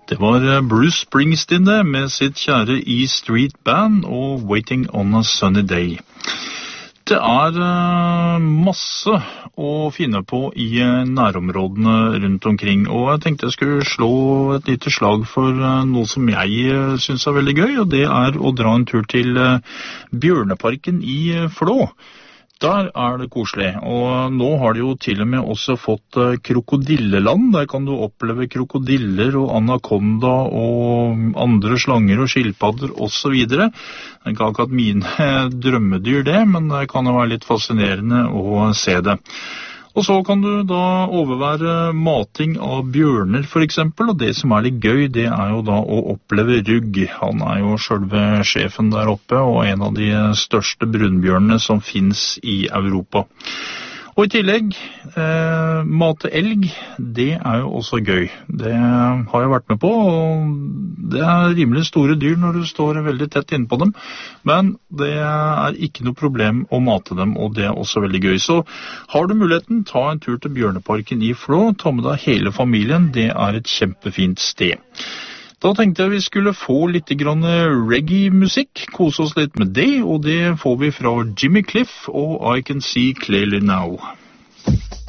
Det var Bruce Springsteen det, med sitt kjære E Street Band og Waiting on a Sunny Day. Det masse å finne på i nærområdene rundt omkring, og jeg tenkte jeg skulle slå et lite slag for noe som jeg synes veldig gøy, og det å dra en tur til Bjørneparken i Flå. Der det koselig, og nå har de jo til og med også fått krokodilleland. Der kan du oppleve krokodiller og anakonda og andre slanger og skilpadder og så videre. Det er ikke akkurat mine drømmedyr det, men det kan jo være litt fascinerende å se det. Og så kan du da overvære mating av bjørner for eksempel, og det som litt gøy, det jo da å oppleve Rugg. Han jo selve sjefen der oppe, og en av de største brunbjørnene som finnes i Europa. Og i tillegg, mate elg, det jo også gøy. Det har jeg vært med på, og det rimelig store dyr når du står veldig tett inne på dem. Men det ikke noe problem å mate dem, og det også veldig gøy. Så har du muligheten, ta en tur til Bjørneparken i Flå, ta med deg hele familien, det et kjempefint sted. Da tenkte jeg vi skulle få litt grann reggae-musikk, kose oss litt med det, og det får vi fra Jimmy Cliff og I Can See Clearly Now.